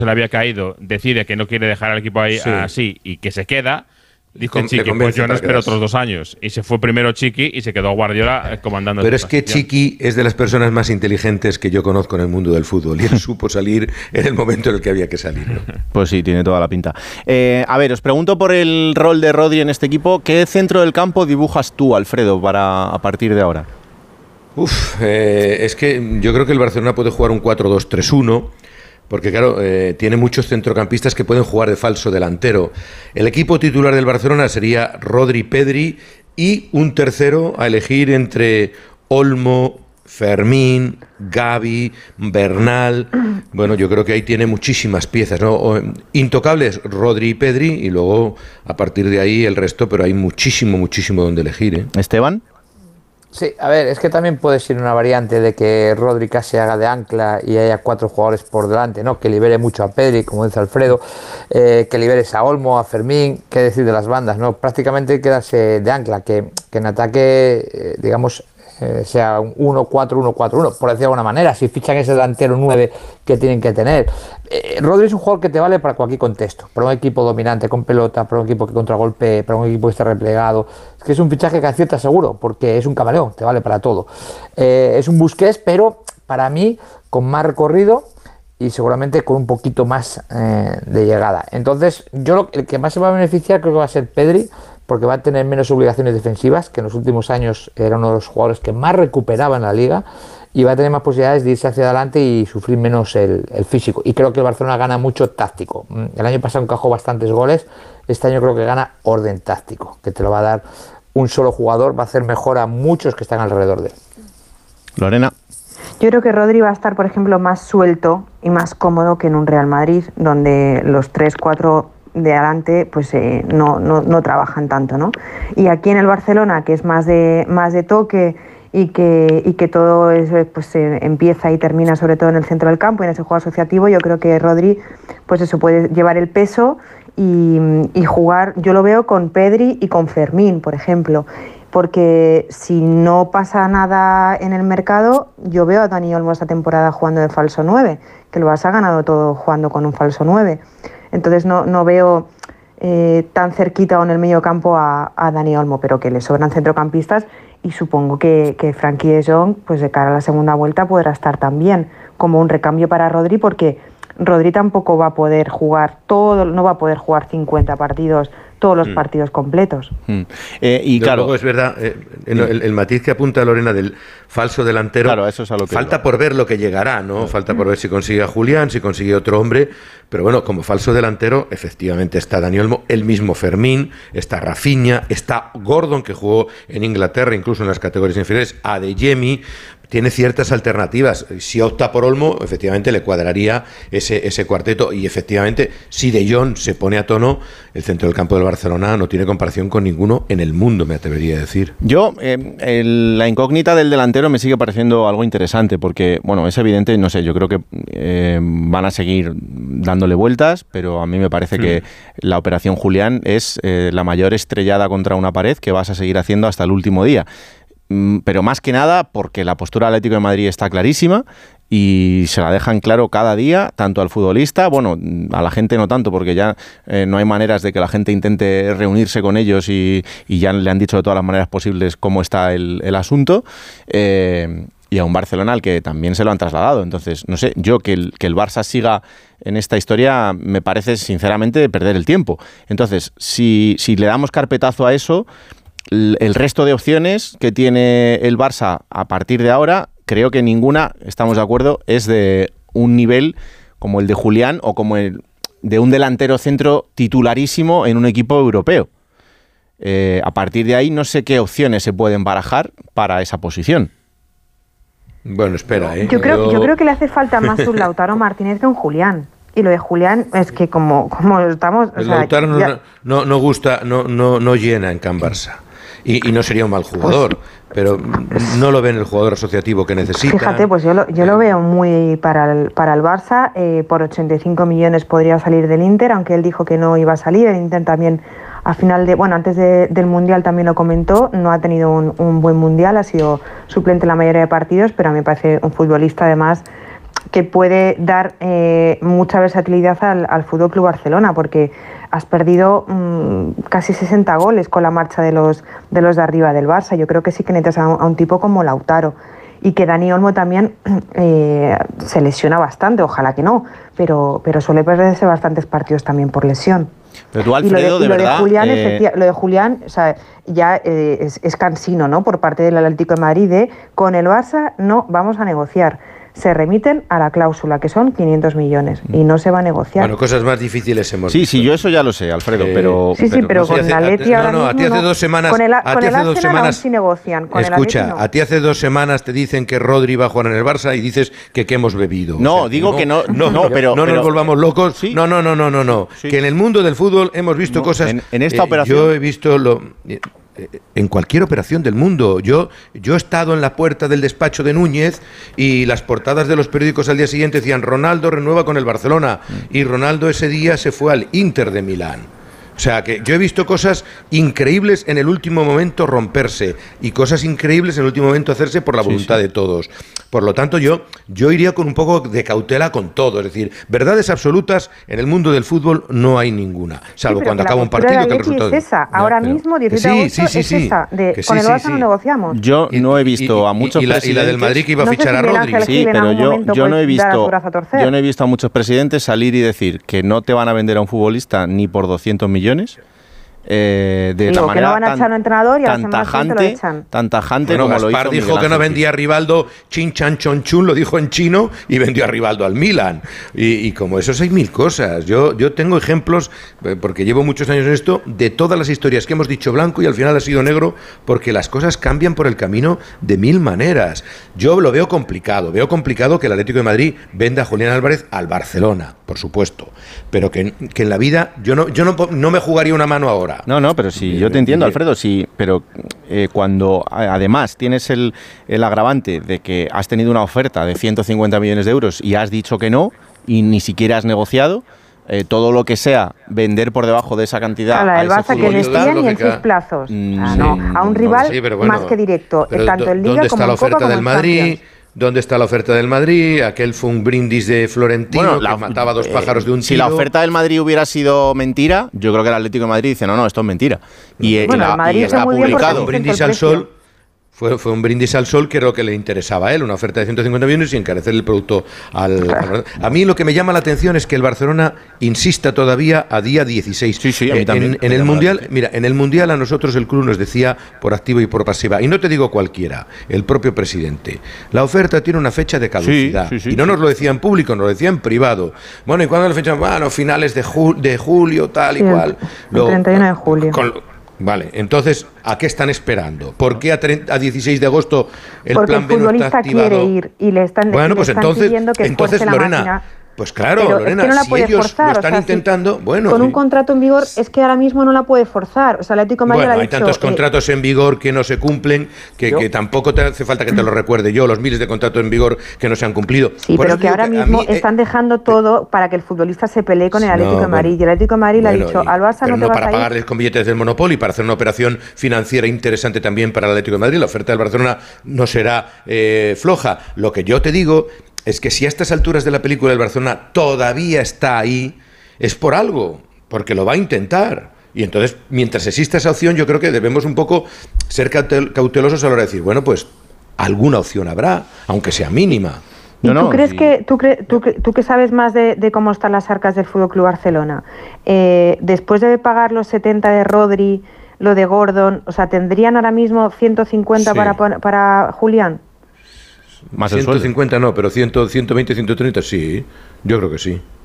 se le había caído, decide que no quiere dejar al equipo ahí así y que se queda. Dice Chiqui, pues yo no espero otros 2 años. Y se fue primero Chiqui y se quedó Guardiola comandando. Pero es que Chiqui es de las personas más inteligentes que yo conozco en el mundo del fútbol. Y él supo salir en el momento en el que había que salir, ¿no? Pues sí, tiene toda la pinta. A ver, os pregunto por el rol de Rodri en este equipo. ¿Qué centro del campo dibujas tú, Alfredo, a partir de ahora? Es que yo creo que el Barcelona puede jugar un 4-2-3-1. Porque claro, tiene muchos centrocampistas que pueden jugar de falso delantero. El equipo titular del Barcelona sería Rodri, Pedri y un tercero a elegir entre Olmo, Fermín, Gavi, Bernal. Bueno, yo creo que ahí tiene muchísimas piezas, ¿no? Intocables Rodri y Pedri, y luego a partir de ahí el resto, pero hay muchísimo donde elegir, ¿eh? ¿Esteban? Sí, a ver, es que también puede ser una variante de que Rodri casi haga de ancla y haya 4 jugadores por delante, ¿no? Que libere mucho a Pedri, como dice Alfredo, que liberes a Olmo, a Fermín, qué decir de las bandas, ¿no? Prácticamente quedarse de ancla, que en ataque, digamos, sea un 1-4-1-4-1, por decir de alguna manera, si fichan ese delantero 9 que tienen que tener. Rodri es un jugador que te vale para cualquier contexto, para un equipo dominante con pelota, para un equipo que contragolpee, para un equipo que esté replegado. Es que es un fichaje que acierta seguro, porque es un camaleón, te vale para todo. Es un Busquets, pero para mí con más recorrido y seguramente con un poquito más de llegada. Entonces, el que más se va a beneficiar creo que va a ser Pedri, porque va a tener menos obligaciones defensivas, que en los últimos años era uno de los jugadores que más recuperaba en la liga, y va a tener más posibilidades de irse hacia adelante y sufrir menos el físico. Y creo que el Barcelona gana mucho táctico. El año pasado encajó bastantes goles, este año creo que gana orden táctico, que te lo va a dar un solo jugador, va a hacer mejor a muchos que están alrededor de él. Lorena. Yo creo que Rodri va a estar, por ejemplo, más suelto y más cómodo que en un Real Madrid, donde los 3-4 de adelante pues no trabajan tanto, ¿no? Y aquí en el Barcelona, que es más de toque y que todo pues empieza y termina sobre todo en el centro del campo y en ese juego asociativo, yo creo que Rodri pues eso puede llevar el peso y jugar. Yo lo veo con Pedri y con Fermín, por ejemplo, porque si no pasa nada en el mercado, yo veo a Dani Olmo esta temporada jugando de falso 9, que el Barça ha ganado todo jugando con un falso 9. Entonces no veo tan cerquita o en el medio campo a Dani Olmo, pero que le sobran centrocampistas, y supongo que Frenkie de Jong, pues de cara a la segunda vuelta, podrá estar también como un recambio para Rodri, porque Rodri tampoco va a poder jugar no va a poder jugar 50 partidos, todos los partidos completos. Y claro, luego es verdad, el matiz que apunta Lorena del falso delantero, claro, eso es a lo que falta por ver lo que llegará, ¿no? Falta por ver si consigue a Julián, si consigue otro hombre, pero bueno, como falso delantero efectivamente está Dani Olmo, el mismo Fermín, está Rafinha, está Gordon, que jugó en Inglaterra incluso en las categorías inferiores, Adeyemi. Tiene ciertas alternativas. Si opta por Olmo, efectivamente le cuadraría ese cuarteto, y efectivamente, si De Jong se pone a tono, el centro del campo del Barcelona no tiene comparación con ninguno en el mundo, me atrevería a decir. Yo, la incógnita del delantero me sigue pareciendo algo interesante, porque, bueno, es evidente, no sé, yo creo que van a seguir dándole vueltas, pero a mí me parece que la operación Julián es la mayor estrellada contra una pared que vas a seguir haciendo hasta el último día. Pero más que nada porque la postura del Atlético de Madrid está clarísima y se la dejan claro cada día, tanto al futbolista, bueno, a la gente no tanto, porque ya no hay maneras de que la gente intente reunirse con ellos y ya le han dicho de todas las maneras posibles cómo está el asunto, y a un Barcelona al que también se lo han trasladado. Entonces, no sé, yo que el Barça siga en esta historia me parece sinceramente perder el tiempo. Entonces, si le damos carpetazo a eso, el resto de opciones que tiene el Barça a partir de ahora, creo que ninguna, estamos de acuerdo, es de un nivel como el de Julián o como el de un delantero centro titularísimo en un equipo europeo. A partir de ahí no sé qué opciones se pueden barajar para esa posición. Bueno, espera, Yo creo que le hace falta más un Lautaro Martínez que un Julián. Y lo de Julián es que como estamos... El Lautaro no gusta, no llena en Can Barça. Y no sería un mal jugador, pero no lo ven el jugador asociativo que necesita. Fíjate, pues yo lo veo muy para el Barça. Por 85 millones podría salir del Inter, aunque él dijo que no iba a salir. El Inter también, antes del Mundial también lo comentó, no ha tenido un buen Mundial, ha sido suplente en la mayoría de partidos, pero a mí me parece un futbolista además que puede dar mucha versatilidad al Fútbol Club Barcelona, porque has perdido casi 60 goles con la marcha de los de arriba del Barça. Yo creo que sí que necesitas a un tipo como Lautaro. Y que Dani Olmo también se lesiona bastante, ojalá que no, pero suele perderse bastantes partidos también por lesión. Pero tú, Alfredo, de verdad... Lo de Julián, o sea, ya es cansino, ¿no?, por parte del Atlético de Madrid con el Barça no vamos a negociar. Se remiten a la cláusula, que son 500 millones, y no se va a negociar. Bueno, cosas más difíciles hemos visto. Sí, yo eso ya lo sé, Alfredo, pero... pero con el Atleti ahora mismo... a ti hace 2 semanas... Con el Arsenal sí negocian. Escucha, a ti hace 2 semanas te dicen que Rodri va a jugar en el Barça y dices que hemos bebido. No, digo que no... pero nos volvamos locos. ¿Sí? No. Sí. Que en el mundo del fútbol hemos visto cosas... En esta operación... Yo he visto en cualquier operación del mundo. Yo he estado en la puerta del despacho de Núñez y las portadas de los periódicos al día siguiente decían: Ronaldo renueva con el Barcelona, y Ronaldo ese día se fue al Inter de Milán. O sea, que yo he visto cosas increíbles en el último momento romperse y cosas increíbles en el último momento hacerse por la voluntad de todos. Por lo tanto, yo iría con un poco de cautela con todo. Es decir, verdades absolutas en el mundo del fútbol no hay ninguna, salvo cuando acaba un partido que el resultado es esa. Ahora mismo, 18 de agosto, es esa. Con el Barça no negociamos. Yo no he visto a muchos presidentes... Y la del Madrid que iba a fichar a Rodri. Sí, pero yo no he visto a muchos presidentes salir y decir que no te van a vender a un futbolista ni por 200 millones. De esta manera, que no van a echar un entrenador y a la semana siguiente lo echan. Tan tajante como lo hizo Gaspar dijo que no vendía a Rivaldo, chin chan chon chun, lo dijo en chino, y vendió a Rivaldo al Milan. Y como esos hay mil cosas. Yo tengo ejemplos, porque llevo muchos años en esto, de todas las historias que hemos dicho blanco y al final ha sido negro, porque las cosas cambian por el camino de mil maneras. Yo lo veo complicado que el Atlético de Madrid venda a Julián Álvarez al Barcelona, por supuesto, pero que en la vida yo no me jugaría una mano ahora. No, pero sí, yo te entiendo, Alfredo, sí, pero cuando además tienes el agravante de que has tenido una oferta de 150 millones de euros y has dicho que no, y ni siquiera has negociado, todo lo que sea vender por debajo de esa cantidad... el Barça que les piden y en 6 plazos. A un rival más que directo, tanto en Liga como en Copa como en Champions. ¿Dónde está la oferta del Madrid? ¿Dónde está la oferta del Madrid? Aquel fue un brindis de Florentino que mataba 2 pájaros de un tiro. Si la oferta del Madrid hubiera sido mentira, yo creo que el Atlético de Madrid dice, no, esto es mentira. Y está publicado. Un brindis al sol. Fue un brindis al sol, que era lo que le interesaba a él, una oferta de 150 millones y encarecer el producto A mí lo que me llama la atención es que el Barcelona insista todavía a día 16. Sí, a mí también. En el Mundial, en el Mundial a nosotros el club nos decía por activa y por pasiva, y no te digo cualquiera, el propio presidente, la oferta tiene una fecha de caducidad. Y no nos lo decía en público, nos lo decía en privado. Bueno, ¿y cuándo la fecha? Bueno, finales de julio, tal y cual. El 31 de julio. Vale, entonces, ¿a qué están esperando? ¿Por qué a 16 de agosto el plan B no está activado? Porque el futbolista quiere ir y le están pidiendo que esfuerce la máquina. Pues claro, pero Lorena, es que no la si puede ellos forzar, lo están intentando, con un contrato en vigor es que ahora mismo no la puede forzar. O sea, el Atlético de Madrid hay tantos contratos en vigor que no se cumplen que tampoco te hace falta que te lo recuerde yo, los miles de contratos en vigor que no se han cumplido. Sí, pero que ahora mismo están dejando todo para que el futbolista se pelee con el Atlético de Madrid. Y el Atlético de Madrid le ha dicho al Barça no te vas a ir. Para pagarles con billetes del Monopoly, para hacer una operación financiera interesante también para el Atlético de Madrid. La oferta del Barcelona no será floja. Lo que yo te digo es que si a estas alturas de la película el Barcelona todavía está ahí, es por algo, porque lo va a intentar. Y entonces, mientras exista esa opción, yo creo que debemos un poco ser cautelosos a la hora de decir, bueno, pues alguna opción habrá, aunque sea mínima. ¿Tú crees que tú que sabes más de cómo están las arcas del FC Barcelona, después de pagar los 70 de Rodri, lo de Gordon, o sea, tendrían ahora mismo 150 para Más 150 no, pero 120, 130 sí, yo creo que sí.